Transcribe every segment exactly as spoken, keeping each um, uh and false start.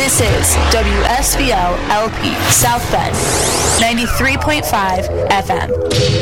This is W S B L L P South Bend, ninety-three point five F M.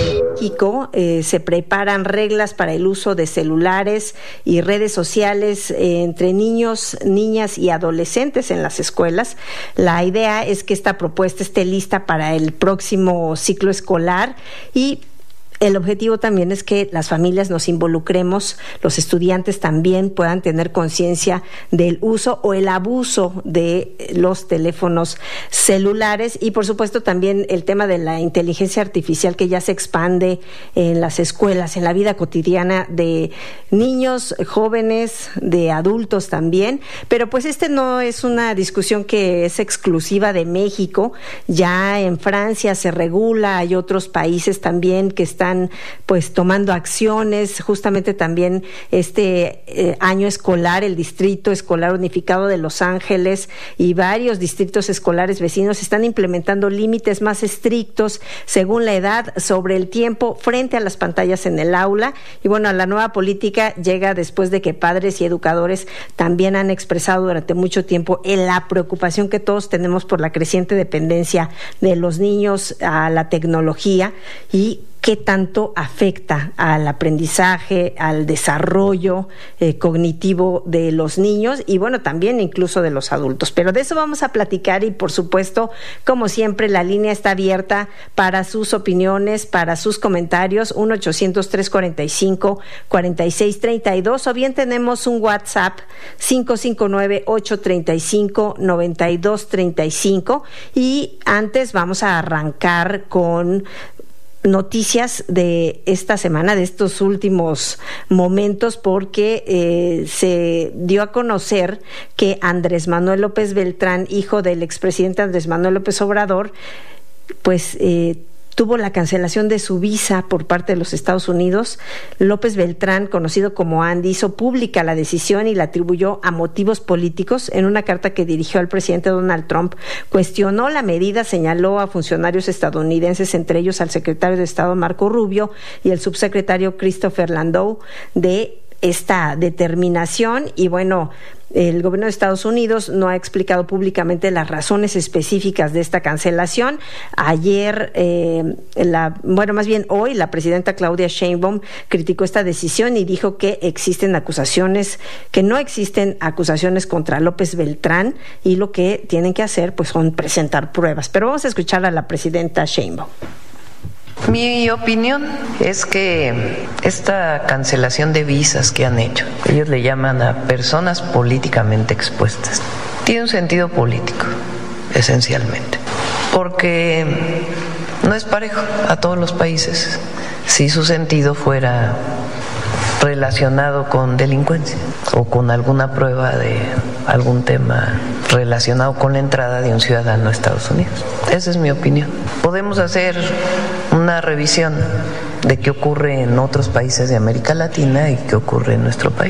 México eh, se preparan reglas para el uso de celulares y redes sociales eh, entre niños, niñas y adolescentes en las escuelas. La idea es que esta propuesta esté lista para el próximo ciclo escolar y el objetivo también es que las familias nos involucremos, los estudiantes también puedan tener conciencia del uso o el abuso de los teléfonos celulares y, por supuesto, también el tema de la inteligencia artificial que ya se expande en las escuelas, en la vida cotidiana de niños, jóvenes, de adultos también. Pero pues este no es una discusión que es exclusiva de México. Ya en Francia se regula, hay otros países también que están pues tomando acciones. Justamente también este eh, año escolar, el Distrito Escolar Unificado de Los Ángeles y varios distritos escolares vecinos están implementando límites más estrictos según la edad sobre el tiempo frente a las pantallas en el aula. Y bueno, la nueva política llega después de que padres y educadores también han expresado durante mucho tiempo la preocupación que todos tenemos por la creciente dependencia de los niños a la tecnología y qué tanto afecta al aprendizaje, al desarrollo eh, cognitivo de los niños y bueno, también incluso de los adultos. Pero de eso vamos a platicar y, por supuesto, como siempre, la línea está abierta para sus opiniones, para sus comentarios, uno ochocientos, trescientos cuarenta y cinco, cuarenta y seis treinta y dos, o bien tenemos un WhatsApp cinco cinco nueve, ocho treinta y cinco, noventa y dos treinta y cinco. Y antes vamos a arrancar con noticias de esta semana, de estos últimos momentos, porque eh, se dio a conocer que Andrés Manuel López Beltrán, hijo del expresidente Andrés Manuel López Obrador, pues eh, tuvo la cancelación de su visa por parte de los Estados Unidos. López Beltrán, conocido como Andy, hizo pública la decisión y la atribuyó a motivos políticos. En una carta que dirigió al presidente Donald Trump, cuestionó la medida, señaló a funcionarios estadounidenses, entre ellos al secretario de Estado Marco Rubio y el subsecretario Christopher Landau, de esta determinación. Y bueno, el gobierno de Estados Unidos no ha explicado públicamente las razones específicas de esta cancelación. Ayer, eh, la, bueno, más bien hoy, la presidenta Claudia Sheinbaum criticó esta decisión y dijo que existen acusaciones, que no existen acusaciones contra López Beltrán y lo que tienen que hacer pues son presentar pruebas. Pero vamos a escuchar a la presidenta Sheinbaum. Mi opinión es que esta cancelación de visas que han hecho, ellos le llaman a personas políticamente expuestas, tiene un sentido político, esencialmente, porque no es parejo a todos los países si su sentido fuera relacionado con delincuencia o con alguna prueba de algún tema relacionado con la entrada de un ciudadano a Estados Unidos. Esa es mi opinión. Podemos hacer una revisión de qué ocurre en otros países de América Latina y qué ocurre en nuestro país.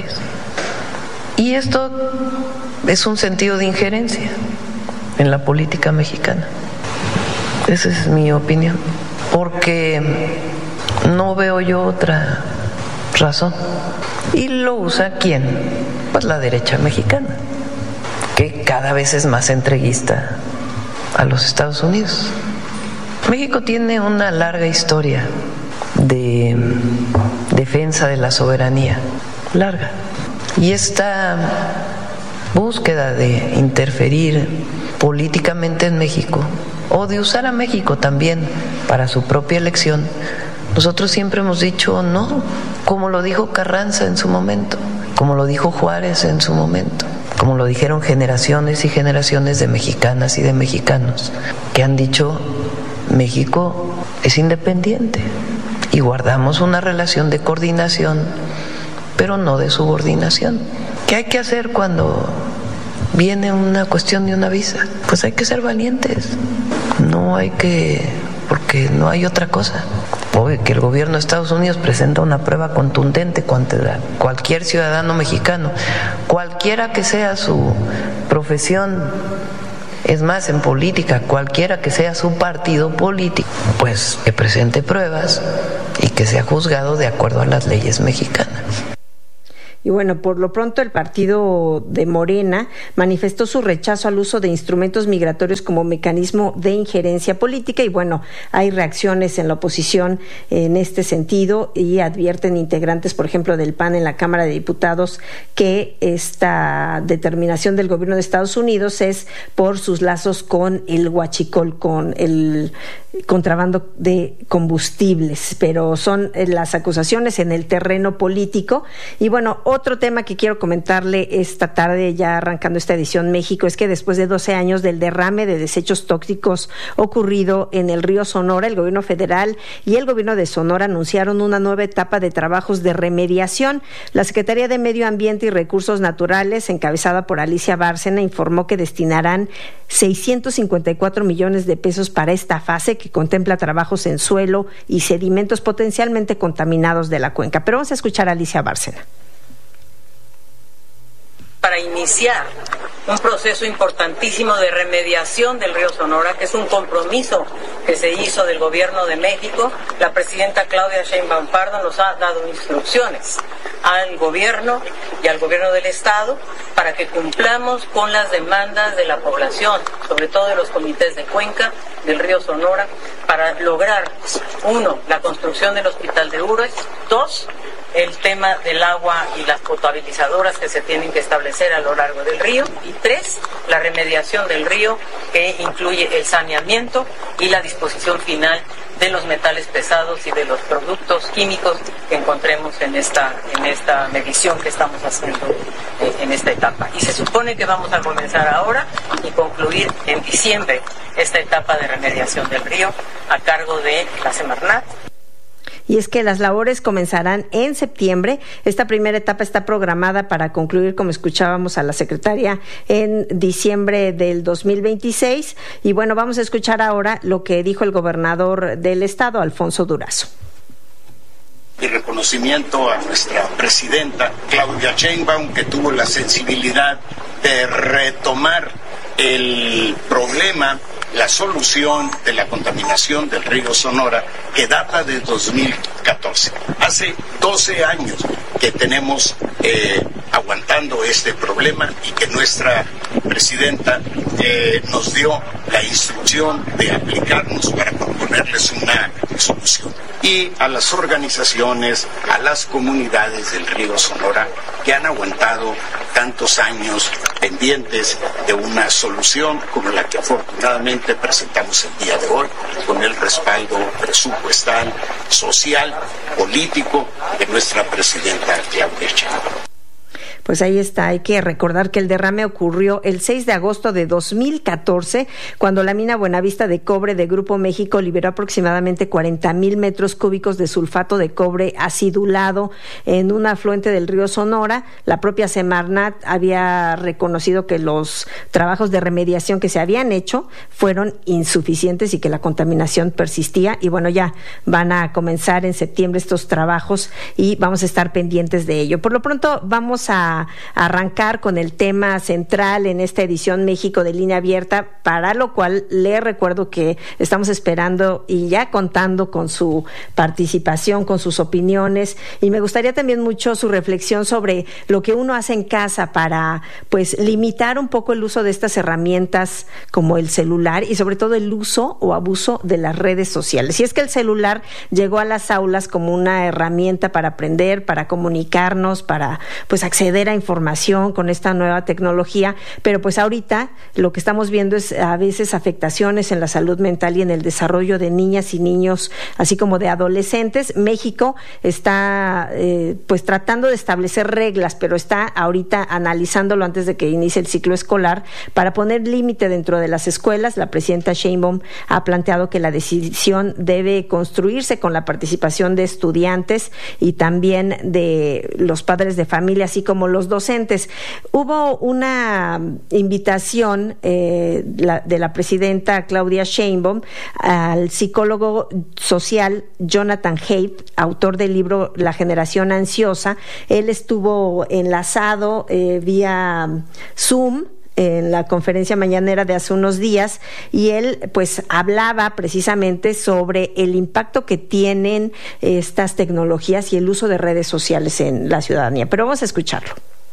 Y esto es un sentido de injerencia en la política mexicana. Esa es mi opinión. Porque no veo yo otra razón. ¿Y lo usa quién? Pues la derecha mexicana, que cada vez es más entreguista a los Estados Unidos. México tiene una larga historia de defensa de la soberanía, larga. Y esta búsqueda de interferir políticamente en México, o de usar a México también para su propia elección, nosotros siempre hemos dicho no, como lo dijo Carranza en su momento, como lo dijo Juárez en su momento, como lo dijeron generaciones y generaciones de mexicanas y de mexicanos, que han dicho México es independiente y guardamos una relación de coordinación, pero no de subordinación. ¿Qué hay que hacer cuando viene una cuestión de una visa? Pues hay que ser valientes, no hay que, porque no hay otra cosa. Obvio que el gobierno de Estados Unidos presenta una prueba contundente contra cualquier ciudadano mexicano, cualquiera que sea su profesión, es más, en política, cualquiera que sea su partido político, pues que presente pruebas y que sea juzgado de acuerdo a las leyes mexicanas. Y bueno, por lo pronto el partido de Morena manifestó su rechazo al uso de instrumentos migratorios como mecanismo de injerencia política y bueno, hay reacciones en la oposición en este sentido y advierten integrantes, por ejemplo, del P A N en la Cámara de Diputados que esta determinación del gobierno de Estados Unidos es por sus lazos con el huachicol, con el contrabando de combustibles, pero son las acusaciones en el terreno político. Y bueno, otro tema que quiero comentarle esta tarde, ya arrancando esta edición México, es que después de doce años del derrame de desechos tóxicos ocurrido en el río Sonora, el gobierno federal y el gobierno de Sonora anunciaron una nueva etapa de trabajos de remediación. La Secretaría de Medio Ambiente y Recursos Naturales, encabezada por Alicia Bárcena, informó que destinarán seiscientos cincuenta y cuatro millones de pesos para esta fase que contempla trabajos en suelo y sedimentos potencialmente contaminados de la cuenca. Pero vamos a escuchar a Alicia Bárcena. Para iniciar un proceso importantísimo de remediación del río Sonora, que es un compromiso que se hizo del Gobierno de México, la presidenta Claudia Sheinbaum Pardo nos ha dado instrucciones al Gobierno y al Gobierno del Estado para que cumplamos con las demandas de la población, sobre todo de los comités de cuenca del río Sonora, para lograr, uno, la construcción del Hospital de Ures, dos, el tema del agua y las potabilizadoras que se tienen que establecer a lo largo del río, y tres, la remediación del río, que incluye el saneamiento y la disposición final de los metales pesados y de los productos químicos que encontremos en esta en esta medición que estamos haciendo eh, en esta etapa. Y se supone que vamos a comenzar ahora y concluir en diciembre esta etapa de remediación del río a cargo de la Semarnat. Y es que las labores comenzarán en septiembre. Esta primera etapa está programada para concluir, como escuchábamos a la secretaria, en diciembre del dos mil veintiséis. Y bueno, vamos a escuchar ahora lo que dijo el gobernador del estado, Alfonso Durazo. Y reconocimiento a nuestra presidenta Claudia Sheinbaum, que tuvo la sensibilidad de retomar el problema, la solución de la contaminación del río Sonora, que data de dos mil catorce. Hace doce años que tenemos eh, aguantando este problema y que nuestra presidenta eh, nos dio la instrucción de aplicarnos para proponerles una solución. Y a las organizaciones, a las comunidades del río Sonora que han aguantado tantos años pendientes de una solución como la que afortunadamente presentamos el día de hoy, con el respaldo presupuestal, social, político de nuestra presidenta Claudia Sheinbaum. Pues ahí está, hay que recordar que el derrame ocurrió el seis de agosto de dos mil catorce, cuando la mina Buenavista de Cobre de Grupo México liberó aproximadamente cuarenta mil metros cúbicos de sulfato de cobre acidulado en un afluente del río Sonora. La propia Semarnat había reconocido que los trabajos de remediación que se habían hecho fueron insuficientes y que la contaminación persistía. Y bueno, ya van a comenzar en septiembre estos trabajos y vamos a estar pendientes de ello. Por lo pronto, vamos a arrancar con el tema central en esta edición México de Línea Abierta, para lo cual le recuerdo que estamos esperando y ya contando con su participación, con sus opiniones, y me gustaría también mucho su reflexión sobre lo que uno hace en casa para pues limitar un poco el uso de estas herramientas como el celular y sobre todo el uso o abuso de las redes sociales. Y es que el celular llegó a las aulas como una herramienta para aprender, para comunicarnos, para pues acceder a información con esta nueva tecnología, pero pues ahorita lo que estamos viendo es a veces afectaciones en la salud mental y en el desarrollo de niñas y niños, así como de adolescentes. México está eh, pues tratando de establecer reglas, pero está ahorita analizándolo antes de que inicie el ciclo escolar para poner límite dentro de las escuelas. La presidenta Sheinbaum ha planteado que la decisión debe construirse con la participación de estudiantes y también de los padres de familia, así como los docentes. Hubo una invitación eh, la, de la presidenta Claudia Sheinbaum al psicólogo social Jonathan Haidt, autor del libro La generación ansiosa. Él estuvo enlazado eh, vía Zoom en la conferencia mañanera de hace unos días, y él pues hablaba precisamente sobre el impacto que tienen estas tecnologías y el uso de redes sociales en la ciudadanía. Pero vamos a escucharlo.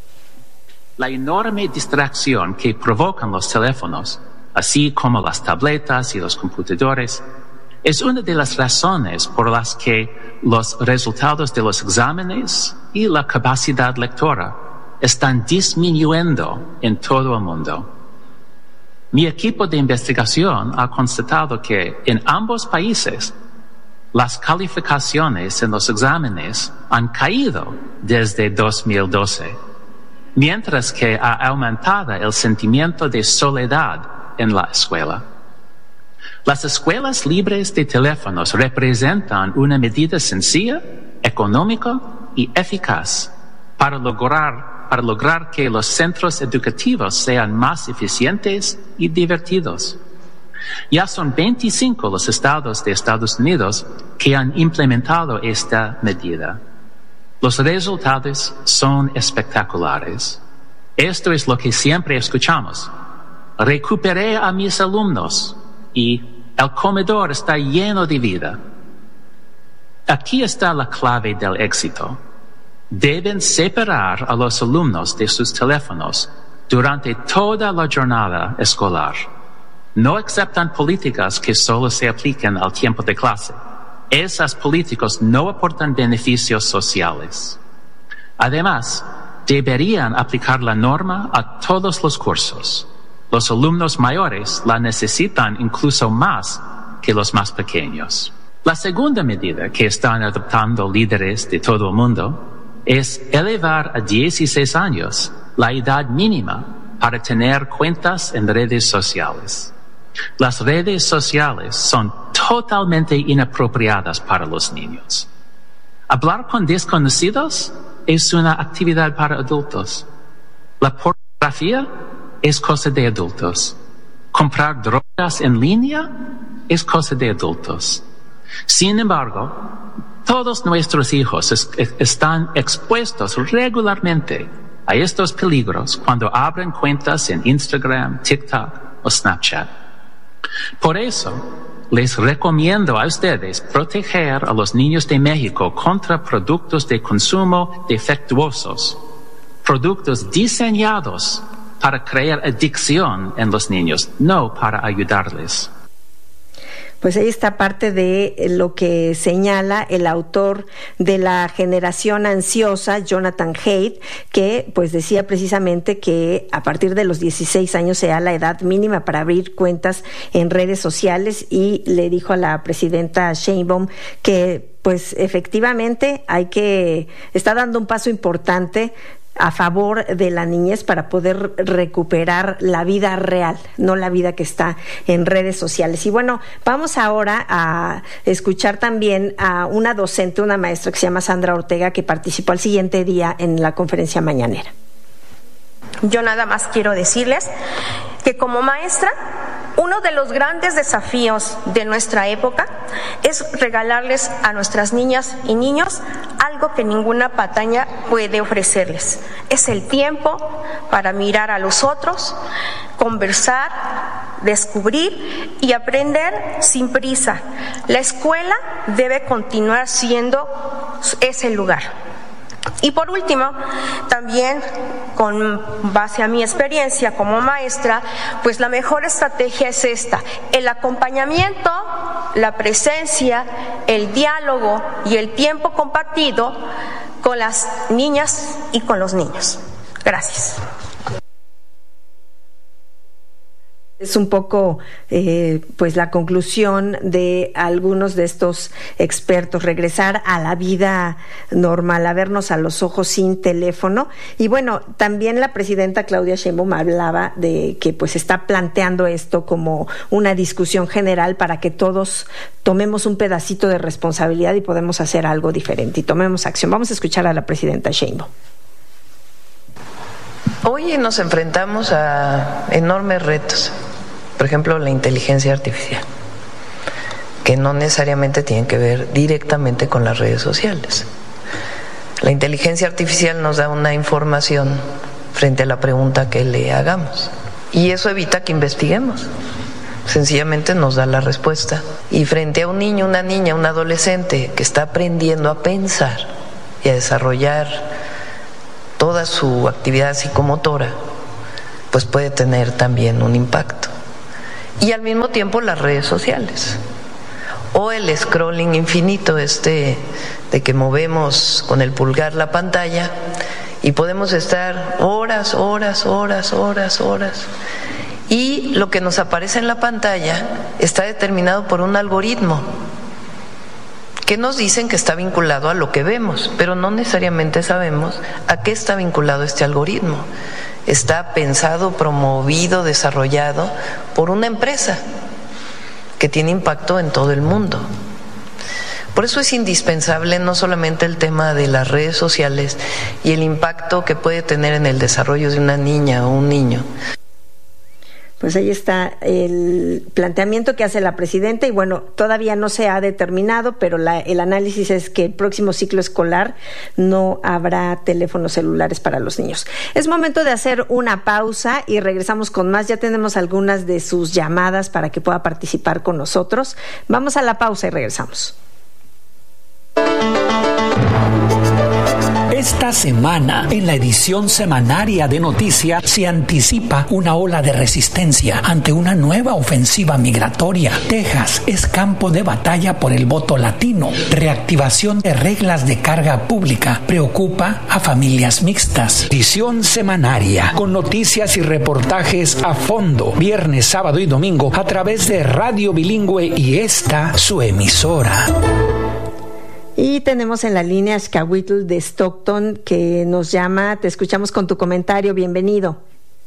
La enorme distracción que provocan los teléfonos, así como las tabletas y los computadores, es una de las razones por las que los resultados de los exámenes y la capacidad lectora están disminuyendo en todo el mundo. Mi equipo de investigación ha constatado que en ambos países las calificaciones en los exámenes han caído desde dos mil doce, mientras que ha aumentado el sentimiento de soledad en la escuela. Las escuelas libres de teléfonos representan una medida sencilla, económica y eficaz para lograr, para lograr que los centros educativos sean más eficientes y divertidos. Ya son veinticinco los estados de Estados Unidos que han implementado esta medida. Los resultados son espectaculares. Esto es lo que siempre escuchamos. Recuperé a mis alumnos y el comedor está lleno de vida. Aquí está la clave del éxito. Deben separar a los alumnos de sus teléfonos durante toda la jornada escolar. No aceptan políticas que solo se apliquen al tiempo de clase. Esas políticas no aportan beneficios sociales. Además, deberían aplicar la norma a todos los cursos. Los alumnos mayores la necesitan incluso más que los más pequeños. La segunda medida que están adoptando líderes de todo el mundo es elevar a dieciséis años la edad mínima para tener cuentas en redes sociales. Las redes sociales son totalmente inapropiadas para los niños. Hablar con desconocidos es una actividad para adultos. La pornografía es cosa de adultos. Comprar drogas en línea es cosa de adultos. Sin embargo, todos nuestros hijos es, es, están expuestos regularmente a estos peligros cuando abren cuentas en Instagram, TikTok o Snapchat. Por eso, les recomiendo a ustedes proteger a los niños de México contra productos de consumo defectuosos, productos diseñados para crear adicción en los niños, no para ayudarles. Pues ahí está parte de lo que señala el autor de La generación ansiosa, Jonathan Haidt, que pues decía precisamente que a partir de los dieciséis años sea la edad mínima para abrir cuentas en redes sociales, y le dijo a la presidenta Sheinbaum que pues efectivamente hay que, está dando un paso importante a favor de la niñez para poder recuperar la vida real, no la vida que está en redes sociales. Y bueno, vamos ahora a escuchar también a una docente, una maestra que se llama Sandra Ortega, que participó al siguiente día en la conferencia mañanera. Yo nada más quiero decirles que como maestra, uno de los grandes desafíos de nuestra época es regalarles a nuestras niñas y niños algo que ninguna pantalla puede ofrecerles. Es el tiempo para mirar a los otros, conversar, descubrir y aprender sin prisa. La escuela debe continuar siendo ese lugar. Y por último, también con base a mi experiencia como maestra, pues la mejor estrategia es esta: el acompañamiento, la presencia, el diálogo y el tiempo compartido con las niñas y con los niños. Gracias. Es un poco eh, pues la conclusión de algunos de estos expertos: regresar a la vida normal, a vernos a los ojos sin teléfono. Y bueno, también la presidenta Claudia Sheinbaum hablaba de que pues está planteando esto como una discusión general para que todos tomemos un pedacito de responsabilidad y podemos hacer algo diferente y tomemos acción. Vamos a escuchar a la presidenta Sheinbaum. Hoy nos enfrentamos a enormes retos, por ejemplo, la inteligencia artificial, que no necesariamente tienen que ver directamente con las redes sociales. La inteligencia artificial nos da una información frente a la pregunta que le hagamos. Y eso evita que investiguemos. Sencillamente nos da la respuesta. Y frente a un niño, una niña, un adolescente que está aprendiendo a pensar y a desarrollar toda su actividad psicomotora, pues puede tener también un impacto. Y al mismo tiempo las redes sociales o el scrolling infinito este de que movemos con el pulgar la pantalla y podemos estar horas, horas, horas, horas, horas. Y lo que nos aparece en la pantalla está determinado por un algoritmo que nos dicen que está vinculado a lo que vemos, pero no necesariamente sabemos a qué está vinculado este algoritmo. Está pensado, promovido, desarrollado por una empresa que tiene impacto en todo el mundo. Por eso es indispensable no solamente el tema de las redes sociales y el impacto que puede tener en el desarrollo de una niña o un niño. Pues ahí está el planteamiento que hace la presidenta y bueno, todavía no se ha determinado, pero la, el análisis es que el próximo ciclo escolar no habrá teléfonos celulares para los niños. Es momento de hacer una pausa y regresamos con más. Ya tenemos algunas de sus llamadas para que pueda participar con nosotros. Vamos a la pausa y regresamos. Esta semana, en la edición semanaria de Noticias, se anticipa una ola de resistencia ante una nueva ofensiva migratoria. Texas es campo de batalla por el voto latino. Reactivación de reglas de carga pública preocupa a familias mixtas. Edición semanaria, con noticias y reportajes a fondo, viernes, sábado y domingo, a través de Radio Bilingüe y esta, su emisora. Y tenemos en la línea a Xcahuitl de Stockton que nos llama. Te escuchamos con tu comentario. Bienvenido.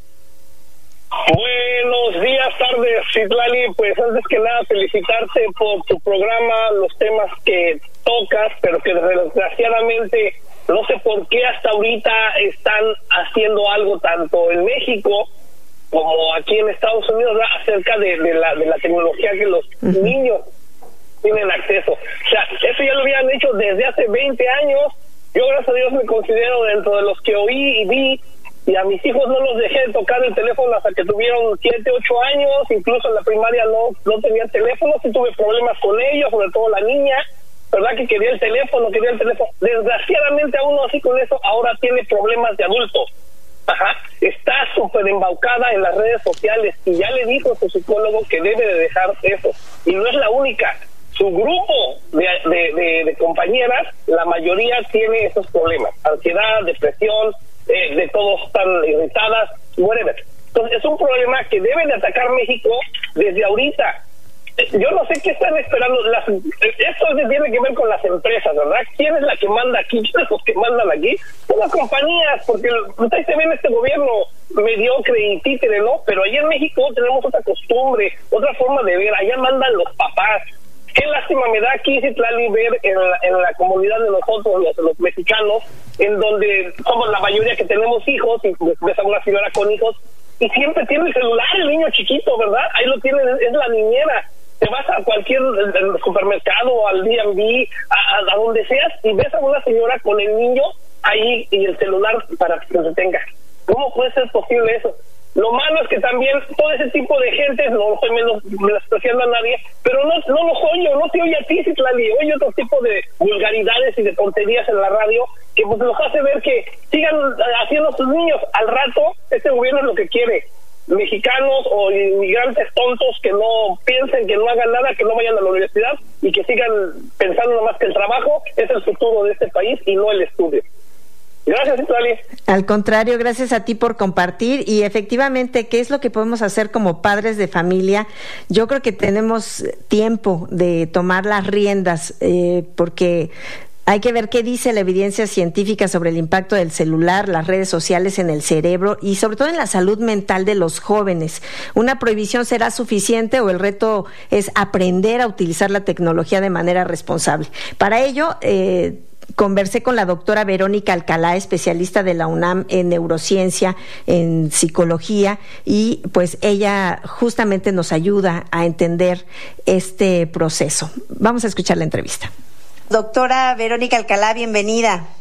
Buenos días, tardes, Citlali. Pues antes que nada felicitarte por tu programa, los temas que tocas, pero que desgraciadamente no sé por qué hasta ahorita están haciendo algo tanto en México como aquí en Estados Unidos, ¿verdad?, acerca de, de la de la tecnología que los uh-huh. niños tienen acceso. O sea, eso ya lo habían hecho desde hace veinte años. Yo, gracias a Dios, me considero dentro de los que oí y vi, y a mis hijos no los dejé de tocar el teléfono hasta que tuvieron siete, ocho años, incluso en la primaria no, no tenían teléfono, sí tuve problemas con ellos, sobre todo la niña, ¿verdad?, que quería el teléfono, quería el teléfono. Desgraciadamente, aún así con eso, ahora tiene problemas de adultos. Ajá, está súper embaucada en las redes sociales, y ya le dijo a su psicólogo que debe de dejar eso, y no es la única. Su grupo de, de, de, de compañeras, la mayoría tiene esos problemas, ansiedad, depresión, eh, de todos están irritadas, whatever. Entonces es un problema que debe de atacar México desde ahorita. Yo no sé qué están esperando. Las, esto tiene que ver con las empresas, ¿verdad? ¿Quién es la que manda aquí? ¿Quiénes los que mandan aquí? Son las compañías, porque ustedes se ven este gobierno mediocre y títere, ¿no? Pero allá en México tenemos otra costumbre, otra forma de ver. Allá mandan los papás. Qué lástima me da aquí, Citlali, ver en la, en la comunidad de nosotros, los, los mexicanos, en donde somos la mayoría que tenemos hijos, y ves a una señora con hijos, y siempre tiene el celular, el niño chiquito, ¿verdad? Ahí lo tiene, es la niñera. Te vas a cualquier supermercado, al D and B, a, a donde seas, y ves a una señora con el niño ahí y el celular para que se tenga. ¿Cómo puede ser posible eso? Lo malo es que también todo ese tipo de gente, no estoy menos menospreciando a nadie, pero no, no los oye, no te oye a ti, Citlali, oye otro tipo de vulgaridades y de tonterías en la radio que pues los hace ver que sigan haciendo sus niños. Al rato, este gobierno es lo que quiere. Mexicanos o inmigrantes tontos que no piensen, que no hagan nada, que no vayan a la universidad y que sigan pensando nomás que el trabajo es el futuro de este país y no el estudio. Gracias, Citlali. Al contrario, gracias a ti por compartir. Y efectivamente, ¿qué es lo que podemos hacer como padres de familia? Yo creo que tenemos tiempo de tomar las riendas, eh, porque hay que ver qué dice la evidencia científica sobre el impacto del celular, las redes sociales en el cerebro y sobre todo en la salud mental de los jóvenes. ¿Una prohibición será suficiente o el reto es aprender a utilizar la tecnología de manera responsable? Para ello, eh, conversé con la doctora Verónica Alcalá, especialista de la UNAM en neurociencia, en psicología, y pues ella justamente nos ayuda a entender este proceso. Vamos a escuchar la entrevista. Doctora Verónica Alcalá, bienvenida.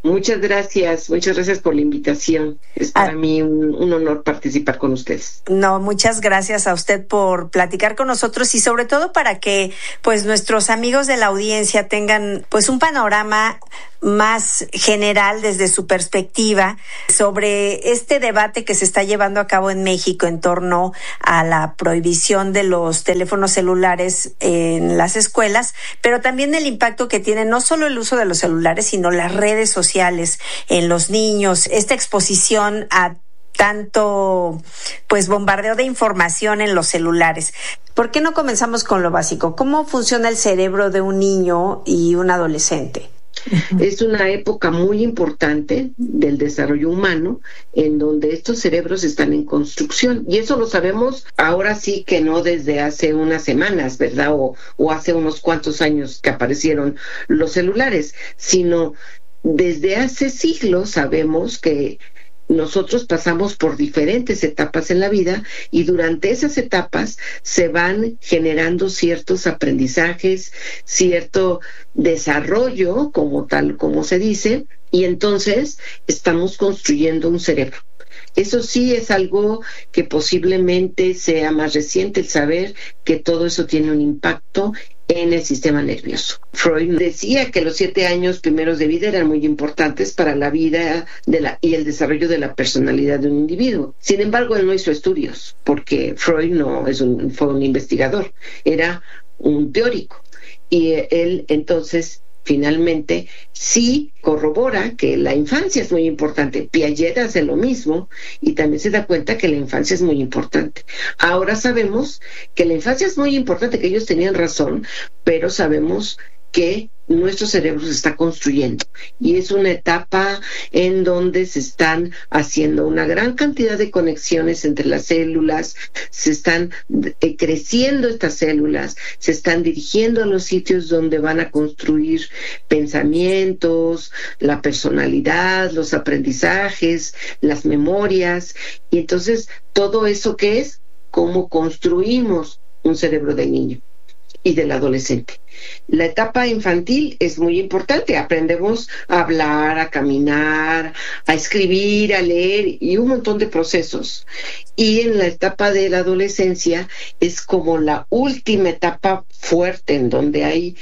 Muchas gracias, muchas gracias por la invitación. Es para ah, mí un, un honor participar con ustedes. No, muchas gracias a usted por platicar con nosotros y sobre todo para que pues nuestros amigos de la audiencia tengan pues un panorama más general desde su perspectiva sobre este debate que se está llevando a cabo en México en torno a la prohibición de los teléfonos celulares en las escuelas, pero también el impacto que tiene no solo el uso de los celulares, sino las redes sociales en los niños, esta exposición a tanto pues bombardeo de información en los celulares. ¿Por qué no comenzamos con lo básico? ¿Cómo funciona el cerebro de un niño y un adolescente? Es una época muy importante del desarrollo humano en donde estos cerebros están en construcción, y eso lo sabemos ahora sí que no desde hace unas semanas, ¿verdad? O, o hace unos cuantos años que aparecieron los celulares, sino desde hace siglos sabemos que nosotros pasamos por diferentes etapas en la vida y durante esas etapas se van generando ciertos aprendizajes, cierto desarrollo, como tal como se dice, y entonces estamos construyendo un cerebro. Eso sí es algo que posiblemente sea más reciente, el saber que todo eso tiene un impacto en el sistema nervioso. Freud decía que los siete años primeros de vida eran muy importantes para la vida de la, y el desarrollo de la personalidad de un individuo. Sin embargo, él no hizo estudios, porque Freud no es un, fue un investigador, era un teórico. Y él entonces finalmente sí corrobora que la infancia es muy importante. Piaget hace lo mismo y también se da cuenta que la infancia es muy importante. Ahora sabemos que la infancia es muy importante, que ellos tenían razón, pero sabemos que nuestro cerebro se está construyendo y es una etapa en donde se están haciendo una gran cantidad de conexiones entre las células, se están eh, creciendo estas células, se están dirigiendo a los sitios donde van a construir pensamientos, la personalidad, los aprendizajes, las memorias, y entonces todo eso que es cómo construimos un cerebro del niño y del adolescente. La etapa infantil es muy importante, aprendemos a hablar, a caminar, a escribir, a leer y un montón de procesos. Y en la etapa de la adolescencia es como la última etapa fuerte en donde hay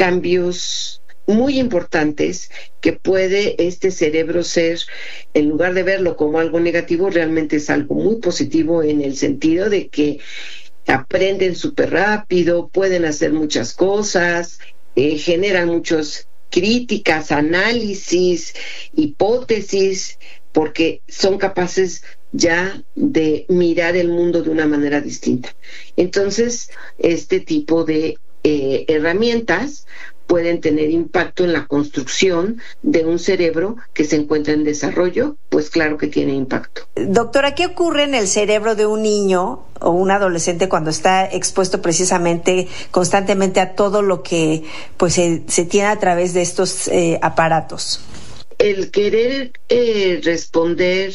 cambios muy importantes que puede este cerebro ser, en lugar de verlo como algo negativo, realmente es algo muy positivo en el sentido de que aprenden súper rápido, pueden hacer muchas cosas, eh, generan muchas críticas, análisis, hipótesis, porque son capaces ya de mirar el mundo de una manera distinta. Entonces, este tipo de eh, herramientas pueden tener impacto en la construcción de un cerebro que se encuentra en desarrollo, pues claro que tiene impacto. Doctora, ¿qué ocurre en el cerebro de un niño o un adolescente cuando está expuesto precisamente constantemente a todo lo que pues se, se tiene a través de estos eh, aparatos? El querer eh, responder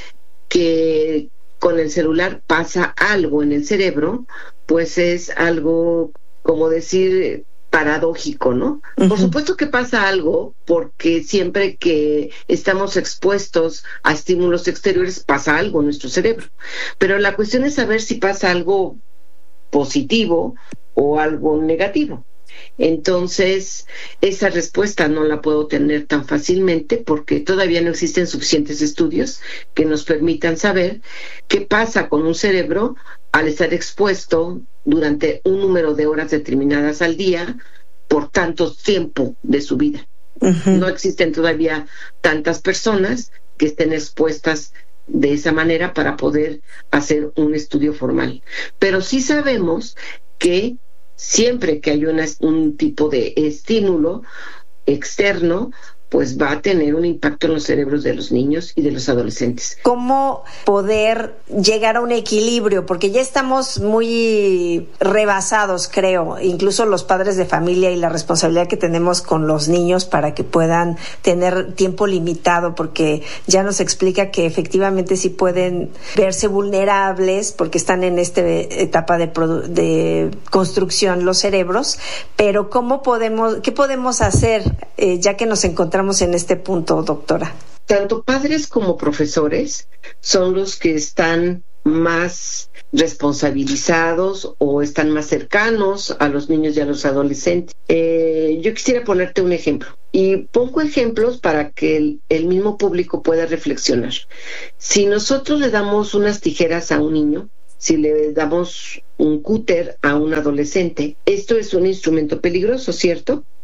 que con el celular pasa algo en el cerebro, pues es algo como decir paradójico, ¿no? Uh-huh. Por supuesto que pasa algo, porque siempre que estamos expuestos a estímulos exteriores pasa algo en nuestro cerebro. Pero la cuestión es saber si pasa algo positivo o algo negativo. Entonces, esa respuesta no la puedo tener tan fácilmente porque todavía no existen suficientes estudios que nos permitan saber qué pasa con un cerebro al estar expuesto durante un número de horas determinadas al día por tanto tiempo de su vida. Uh-huh. No existen todavía tantas personas que estén expuestas de esa manera para poder hacer un estudio formal. Pero sí sabemos que siempre que hay una, un tipo de estímulo externo, pues va a tener un impacto en los cerebros de los niños y de los adolescentes. ¿Cómo poder llegar a un equilibrio? Porque ya estamos muy rebasados, creo, incluso los padres de familia y la responsabilidad que tenemos con los niños para que puedan tener tiempo limitado, porque ya nos explica que efectivamente sí pueden verse vulnerables porque están en esta etapa de, produ- de construcción los cerebros, pero ¿cómo podemos, qué podemos hacer eh, ya que nos encontramos en este punto, doctora? Tanto padres como profesores son los que están más responsabilizados o están más cercanos a los niños y a los adolescentes. Eh, yo quisiera ponerte un ejemplo y pongo ejemplos para que el, el mismo público pueda reflexionar. Si nosotros le damos unas tijeras a un niño, si le damos un cúter a un adolescente, esto es un instrumento peligroso, ¿cierto?